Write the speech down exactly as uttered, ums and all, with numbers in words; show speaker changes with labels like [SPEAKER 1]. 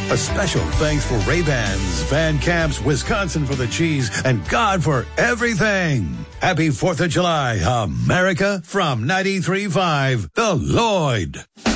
[SPEAKER 1] A special thanks for Ray-Bans, Van Camps, Wisconsin for the cheese, and God for everything. Happy fourth of July, America, from ninety-three point five, The Lloyd.